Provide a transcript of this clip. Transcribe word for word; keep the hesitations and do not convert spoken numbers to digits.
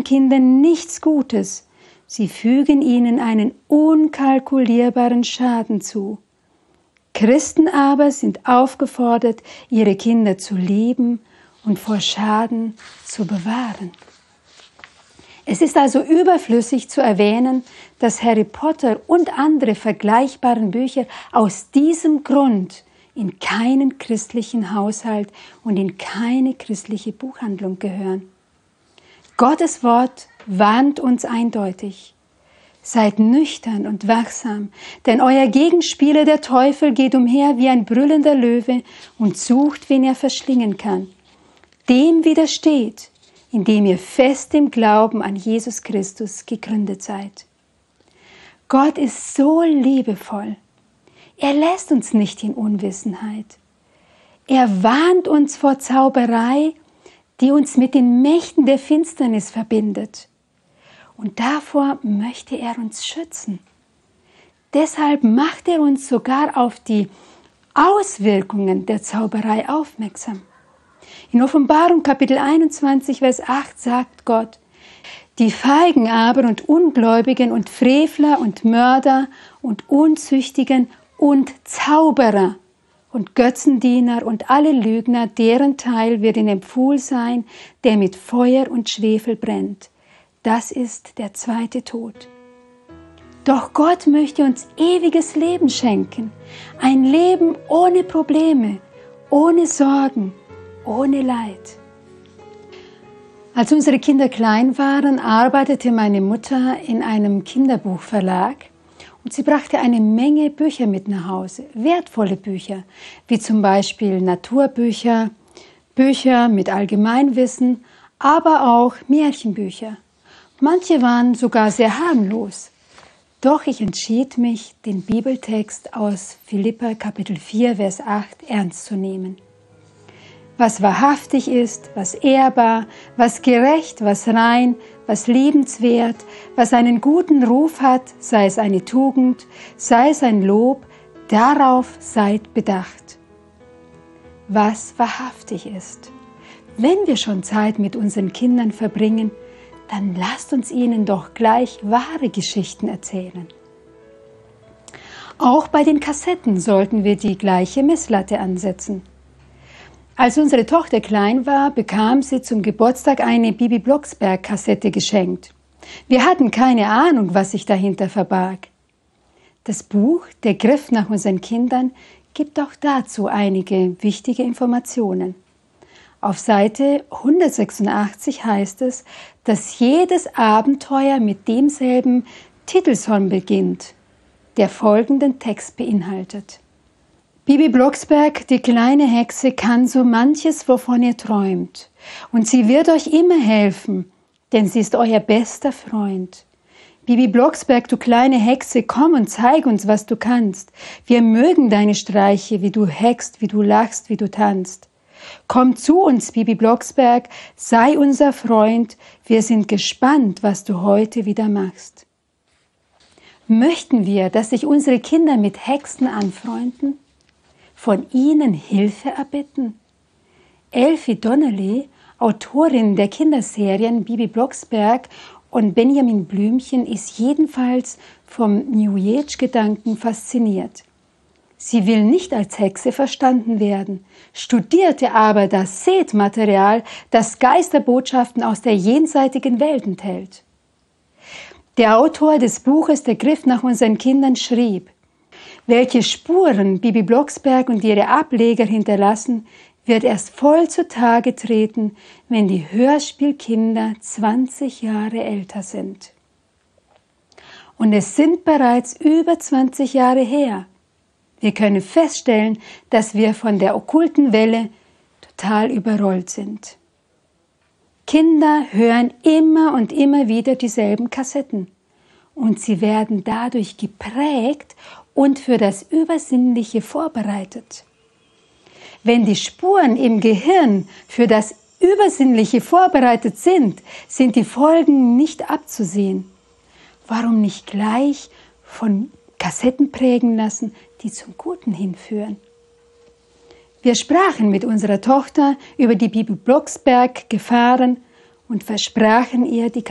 unseren Kindern nichts Gutes. Sie fügen ihnen einen unkalkulierbaren Schaden zu. Christen aber sind aufgefordert, ihre Kinder zu lieben und vor Schaden zu bewahren. Es ist also überflüssig zu erwähnen, dass Harry Potter und andere vergleichbaren Bücher aus diesem Grund in keinen christlichen Haushalt und in keine christliche Buchhandlung gehören. Gottes Wort warnt uns eindeutig. Seid nüchtern und wachsam, denn euer Gegenspieler, der Teufel, geht umher wie ein brüllender Löwe und sucht, wen er verschlingen kann. Dem widersteht, indem ihr fest im Glauben an Jesus Christus gegründet seid. Gott ist so liebevoll. Er lässt uns nicht in Unwissenheit. Er warnt uns vor Zauberei, die uns mit den Mächten der Finsternis verbindet. Und davor möchte er uns schützen. Deshalb macht er uns sogar auf die Auswirkungen der Zauberei aufmerksam. In Offenbarung Kapitel einundzwanzig, Vers acht sagt Gott: Die Feigen aber und Ungläubigen und Frevler und Mörder und Unzüchtigen und Zauberer und Götzendiener und alle Lügner, deren Teil wird in dem Pfuhl sein, der mit Feuer und Schwefel brennt. Das ist der zweite Tod. Doch Gott möchte uns ewiges Leben schenken. Ein Leben ohne Probleme, ohne Sorgen, ohne Leid. Als unsere Kinder klein waren, arbeitete meine Mutter in einem Kinderbuchverlag und sie brachte eine Menge Bücher mit nach Hause, wertvolle Bücher, wie zum Beispiel Naturbücher, Bücher mit Allgemeinwissen, aber auch Märchenbücher. Manche waren sogar sehr harmlos. Doch ich entschied mich, den Bibeltext aus Philipper Kapitel vier, Vers acht ernst zu nehmen. Was wahrhaftig ist, was ehrbar, was gerecht, was rein, was liebenswert, was einen guten Ruf hat, sei es eine Tugend, sei es ein Lob, darauf seid bedacht. Was wahrhaftig ist. Wenn wir schon Zeit mit unseren Kindern verbringen, dann lasst uns ihnen doch gleich wahre Geschichten erzählen. Auch bei den Kassetten sollten wir die gleiche Messlatte ansetzen. Als unsere Tochter klein war, bekam sie zum Geburtstag eine Bibi Blocksberg-Kassette geschenkt. Wir hatten keine Ahnung, was sich dahinter verbarg. Das Buch Der Griff nach unseren Kindern gibt auch dazu einige wichtige Informationen. Auf Seite hundertsechsundachtzig heißt es, dass jedes Abenteuer mit demselben Titelsong beginnt, der folgenden Text beinhaltet. Bibi Blocksberg, die kleine Hexe, kann so manches, wovon ihr träumt. Und sie wird euch immer helfen, denn sie ist euer bester Freund. Bibi Blocksberg, du kleine Hexe, komm und zeig uns, was du kannst. Wir mögen deine Streiche, wie du heckst, wie du lachst, wie du tanzt. Komm zu uns, Bibi Blocksberg, sei unser Freund. Wir sind gespannt, was du heute wieder machst. Möchten wir, dass sich unsere Kinder mit Hexen anfreunden? Von ihnen Hilfe erbitten? Elfie Donnelly, Autorin der Kinderserien Bibi Blocksberg und Benjamin Blümchen, ist jedenfalls vom New Age-Gedanken fasziniert. Sie will nicht als Hexe verstanden werden, studierte aber das Seth-Material, das Geisterbotschaften aus der jenseitigen Welt enthält. Der Autor des Buches Der Griff nach unseren Kindern schrieb: Welche Spuren Bibi Blocksberg und ihre Ableger hinterlassen, wird erst voll zutage treten, wenn die Hörspielkinder zwanzig Jahre älter sind. Und es sind bereits über zwanzig Jahre her. Wir können feststellen, dass wir von der okkulten Welle total überrollt sind. Kinder hören immer und immer wieder dieselben Kassetten und sie werden dadurch geprägt und für das Übersinnliche vorbereitet. Wenn die Spuren im Gehirn für das Übersinnliche vorbereitet sind, sind die Folgen nicht abzusehen. Warum nicht gleich von Kassetten prägen lassen, die zum Guten hinführen? Wir sprachen mit unserer Tochter über die Bibi Blocksberg Gefahren und versprachen ihr die